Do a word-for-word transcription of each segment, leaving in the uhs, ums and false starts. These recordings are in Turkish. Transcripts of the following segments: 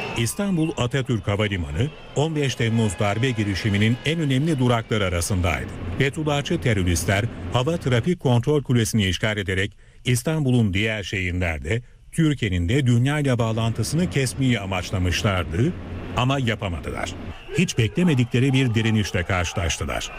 İstanbul Atatürk Havalimanı on beş Temmuz darbe girişiminin en önemli durakları arasındaydı. Fethullahçı teröristler hava trafik kontrol kulesini işgal ederek İstanbul'un diğer şehirlerde Türkiye'nin de dünyayla bağlantısını kesmeyi amaçlamışlardı ama yapamadılar. Hiç beklemedikleri bir direnişle karşılaştılar.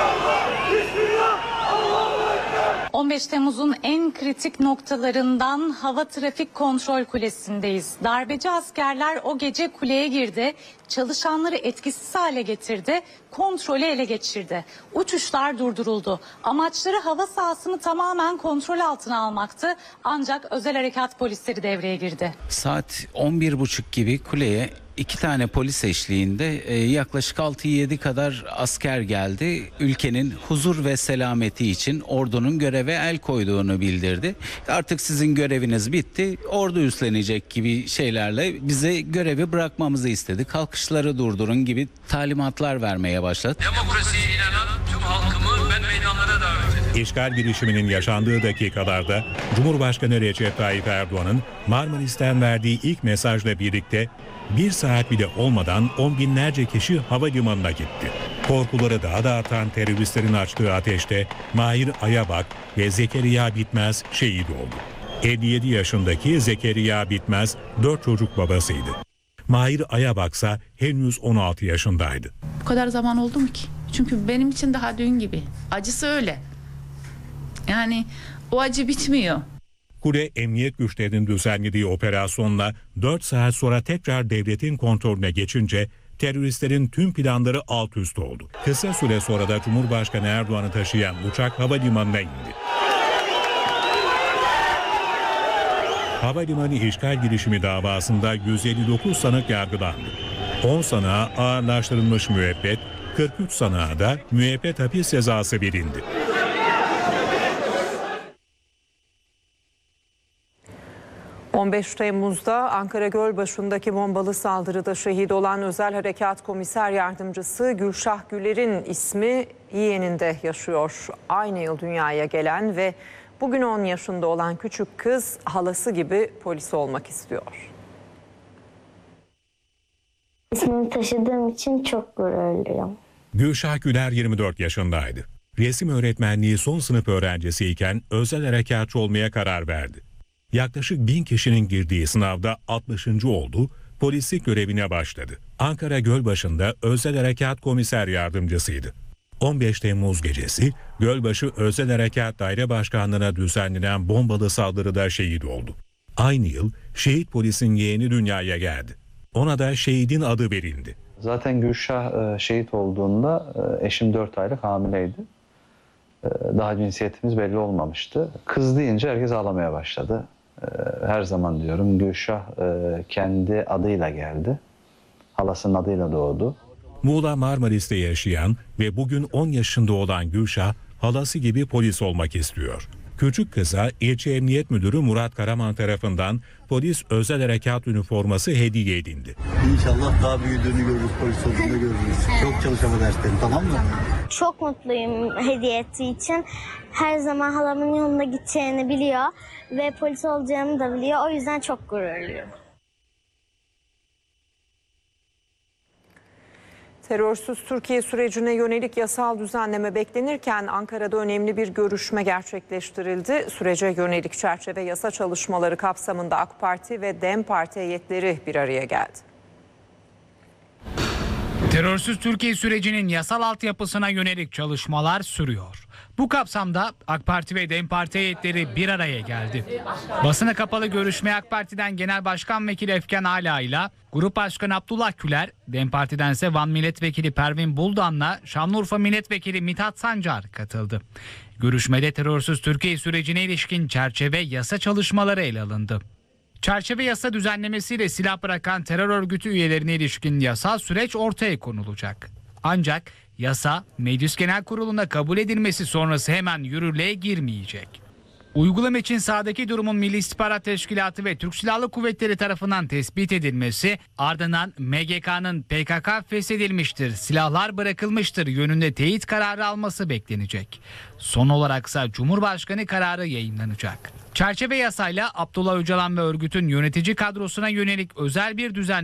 on beş Temmuz'un en kritik noktalarından Hava Trafik Kontrol Kulesi'ndeyiz. Darbeci askerler o gece kuleye girdi, çalışanları etkisiz hale getirdi, kontrolü ele geçirdi. Uçuşlar durduruldu. Amaçları hava sahasını tamamen kontrol altına almaktı, ancak özel harekat polisleri devreye girdi. Saat on bir buçuk gibi kuleye iki tane polis eşliğinde e, yaklaşık altı yedi kadar asker geldi. Ülkenin huzur ve selameti için ordunun göreve el koyduğunu bildirdi. Artık sizin göreviniz bitti, ordu üstlenecek gibi şeylerle bize görevi bırakmamızı istedi. Kalkışları durdurun gibi talimatlar vermeye başladı. Demokrasiye inanan tüm halkımı ben meydanlara davet ederim. İşgal girişiminin yaşandığı dakikalarda Cumhurbaşkanı Recep Tayyip Erdoğan'ın Marmaris'ten verdiği ilk mesajla birlikte bir saat bile olmadan on binlerce kişi havalimanına gitti. Korkuları daha da artan teröristlerin açtığı ateşte Mahir Ayabak ve Zekeriya Bitmez şehit oldu. elli yedi yaşındaki Zekeriya Bitmez dört çocuk babasıydı. Mahir Ayabak ise henüz on altı yaşındaydı. Bu kadar zaman oldu mu ki? Çünkü benim için daha dün gibi. Acısı öyle. Yani o acı bitmiyor. Kule emniyet güçlerinin düzenlediği operasyonla dört saat sonra tekrar devletin kontrolüne geçince teröristlerin tüm planları alt üst oldu. Kısa süre sonra da Cumhurbaşkanı Erdoğan'ı taşıyan uçak havalimanına indi. Havalimanı işgal girişimi davasında yüz elli dokuz sanık yargılandı. on sanığa ağırlaştırılmış müebbet, kırk üç sanığa da müebbet hapis cezası verildi. on beş Temmuz'da Ankara Gölbaşı'ndaki bombalı saldırıda şehit olan Özel Harekat Komiser Yardımcısı Gülşah Güler'in ismi yeğeninde yaşıyor. Aynı yıl dünyaya gelen ve bugün on yaşında olan küçük kız halası gibi polis olmak istiyor. İsmini taşıdığım için çok gururluyum. Gülşah Güler yirmi dört yaşındaydı. Resim öğretmenliği son sınıf öğrencisiyken özel harekatçı olmaya karar verdi. Yaklaşık bin kişinin girdiği sınavda altmışıncı oldu, polislik görevine başladı. Ankara Gölbaşı'nda Özel Harekat Komiser Yardımcısıydı. on beş Temmuz gecesi Gölbaşı Özel Harekat Daire Başkanlığı'na düzenlenen bombalı saldırıda şehit oldu. Aynı yıl şehit polisin yeğeni dünyaya geldi. Ona da şehidin adı verildi. Zaten Gülşah şehit olduğunda eşim dört aylık hamileydi. Daha cinsiyetimiz belli olmamıştı. Kız deyince herkes ağlamaya başladı. Her zaman diyorum Gülşah kendi adıyla geldi. Halasının adıyla doğdu. Muğla Marmaris'te yaşayan ve bugün on yaşında olan Gülşah halası gibi polis olmak istiyor. Küçük kıza ilçe emniyet müdürü Murat Karaman tarafından polis özel harekat üniforması hediye edildi. İnşallah daha büyüdüğünü görürüz, polis olduğunu görürüz. Çok çalışama derslerim, tamam mı? Çok mutluyum hediye ettiği için. Her zaman halamın yolunda gideceğini biliyor ve polis olacağımı da biliyor. O yüzden çok gururluyum. Terörsüz Türkiye sürecine yönelik yasal düzenleme beklenirken Ankara'da önemli bir görüşme gerçekleştirildi. Sürece yönelik çerçeve yasa çalışmaları kapsamında AK Parti ve DEM Parti heyetleri bir araya geldi. Terörsüz Türkiye sürecinin yasal altyapısına yönelik çalışmalar sürüyor. Bu kapsamda AK Parti ve DEM Parti heyetleri bir araya geldi. Basına kapalı görüşmeye AK Parti'den Genel Başkan Vekili Efkan Ala ile Grup Başkanı Abdullah Küler, DEM Parti'den ise Van Milletvekili Pervin Buldan'la Şanlıurfa Milletvekili Mithat Sancar katıldı. Görüşmede terörsüz Türkiye sürecine ilişkin çerçeve yasa çalışmaları ele alındı. Çerçeve yasa düzenlemesiyle silah bırakan terör örgütü üyelerine ilişkin yasal süreç ortaya konulacak. Ancak yasa Meclis Genel Kurulu'nda kabul edilmesi sonrası hemen yürürlüğe girmeyecek. Uygulama için sahadaki durumun Milli İstihbarat Teşkilatı ve Türk Silahlı Kuvvetleri tarafından tespit edilmesi, ardından M G K'nın P K K feshedilmiştir, silahlar bırakılmıştır yönünde teyit kararı alması beklenecek. Son olaraksa Cumhurbaşkanı kararı yayınlanacak. Çerçeve yasayla Abdullah Öcalan ve örgütün yönetici kadrosuna yönelik özel bir düzen